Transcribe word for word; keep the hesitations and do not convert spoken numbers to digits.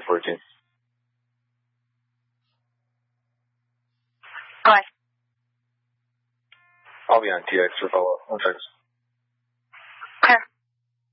working. Go ahead. I'll be on T X for follow-up. One second.